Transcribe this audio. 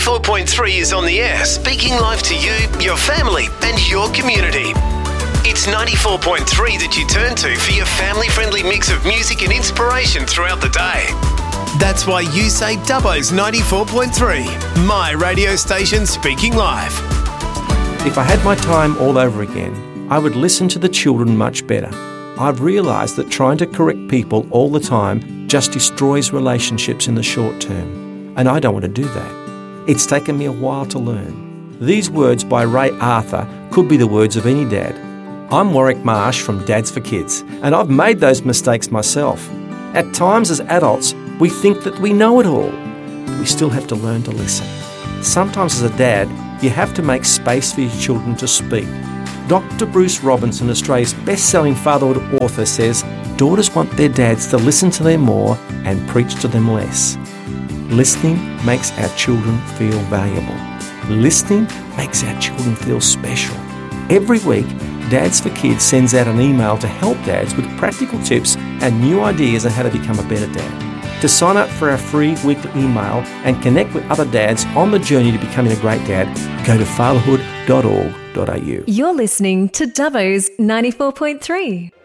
4.3 is on the air, speaking live to you, your family and your community. It's 94.3 that you turn to for your family-friendly mix of music and inspiration throughout the day. That's why you say Dubbo's 94.3, my radio station speaking live. If I had my time all over again, I would listen to the children much better. I've realised that trying to correct people all the time just destroys relationships in the short term, and I don't want to do that. It's taken me a while to learn. These words by Ray Arthur could be the words of any dad. I'm Warwick Marsh from Dads for Kids, and I've made those mistakes myself. At times as adults, we think that we know it all, but we still have to learn to listen. Sometimes as a dad, you have to make space for your children to speak. Dr. Bruce Robinson, Australia's best-selling fatherhood author, says daughters want their dads to listen to them more and preach to them less. Listening makes our children feel valuable. Listening makes our children feel special. Every week, Dads for Kids sends out an email to help dads with practical tips and new ideas on how to become a better dad. To sign up for our free weekly email and connect with other dads on the journey to becoming a great dad, go to fatherhood.org.au. You're listening to Dubbo's 94.3.